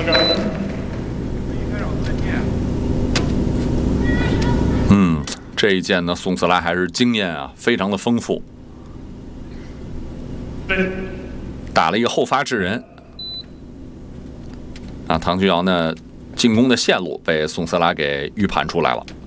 这一箭呢，宋次拉还是经验啊，非常的丰富，打了一个后发制人。唐君尧呢，进攻的线路被宋次拉给预判出来了。